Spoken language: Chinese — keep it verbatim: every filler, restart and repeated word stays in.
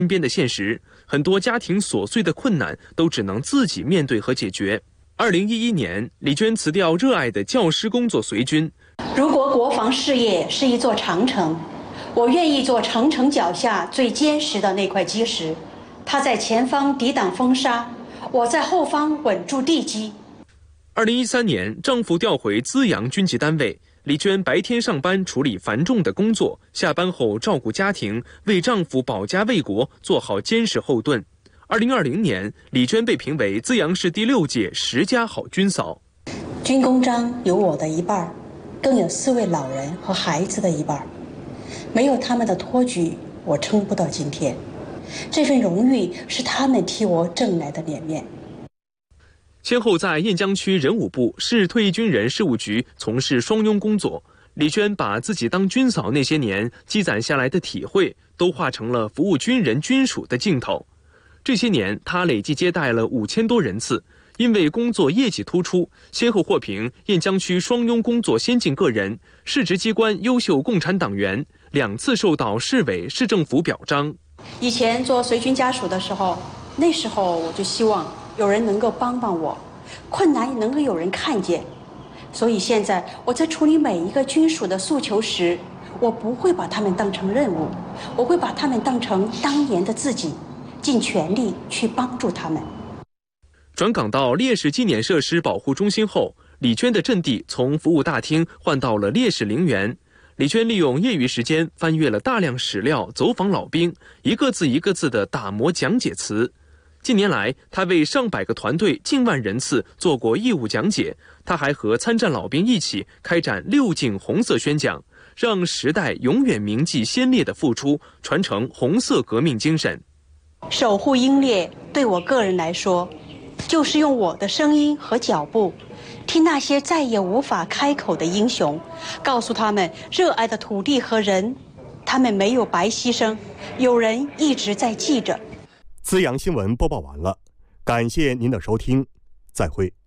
身边的现实，很多家庭琐碎的困难都只能自己面对和解决。二零一一年，李娟辞掉热爱的教师工作随军。 如果国防事业是一座长城，我愿意做长城脚下最坚实的那块基石。他在前方抵挡风沙，我在后方稳住地基。 二零一三年，丈夫调回资阳军级单位。李娟白天上班处理繁重的工作，下班后照顾家庭，为丈夫保家卫国做好坚实后盾。二零二零年，李娟被评为资阳市第六届十佳好军嫂。 军功章有我的一半，更有四位老人和孩子的一半。没有他们的托举，我撑不到今天。这份荣誉是他们替我挣来的脸面。 先后在雁江区人武部、市退役军人事务局从事双拥工作，李娟把自己当军嫂那些年积攒下来的体会，都化成了服务军人军属的劲头。这些年，她累计接待了五千多人次，因为工作业绩突出，先后获评雁江区双拥工作先进个人、市直机关优秀共产党员，两次受到市委市政府表彰。 以前做随军家属的时候，那时候我就希望有人能够帮帮我，困难能够有人看见。所以现在我在处理每一个军属的诉求时，我不会把他们当成任务，我会把他们当成当年的自己，尽全力去帮助他们。 转岗到烈士纪念设施保护中心后，李娟的阵地从服务大厅换到了烈士陵园。李娟利用业余时间翻阅了大量史料，走访老兵，一个字一个字地打磨讲解词。近年来，他为上百个团队、近万人次做过义务讲解。他还和参战老兵一起开展六镜红色宣讲，让时代永远铭记先烈的付出，传承红色革命精神。 守护英烈对我个人来说，就是用我的声音和脚步，替那些再也无法开口的英雄，告诉他们热爱的土地和人，他们没有白牺牲，有人一直在记着。 资阳新闻播报完了，感谢您的收听，再会。